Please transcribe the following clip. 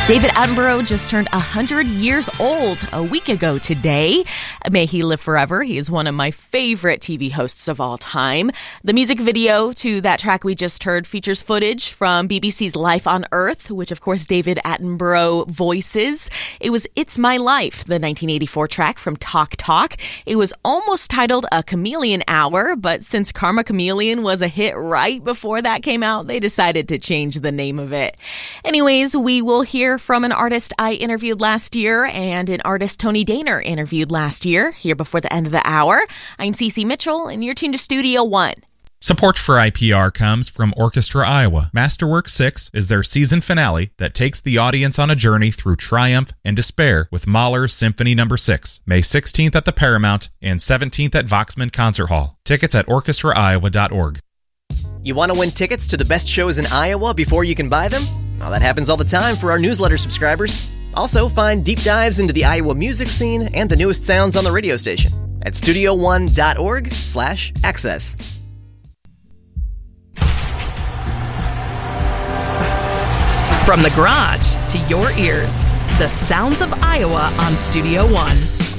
David Attenborough just turned 100 years old a week ago today. May he live forever. He is one of my favorite TV hosts of all time. The music video to that track we just heard features footage from BBC's Life on Earth, which of course David Attenborough voices. It was It's My Life, the 1984 track from Talk Talk. It was almost titled A Chameleon Hour, but since Karma Chameleon was a hit right before that came out, they decided to change the name of it. Anyways, we will hear from an artist I interviewed last year and an artist Tony Daner interviewed last year, here before the end of the hour. I'm Cece Mitchell, and you're tuned to Studio One. Support for IPR comes from Orchestra Iowa. Masterwork 6 is their season finale that takes the audience on a journey through triumph and despair with Mahler's Symphony No. 6, May 16th at the Paramount and 17th at Voxman Concert Hall. Tickets at orchestraiowa.org. You want to win tickets to the best shows in Iowa before you can buy them? Well, that happens all the time for our newsletter subscribers. Also, find deep dives into the Iowa music scene and the newest sounds on the radio station at studio1.org/access. From the garage to your ears, the sounds of Iowa on Studio One.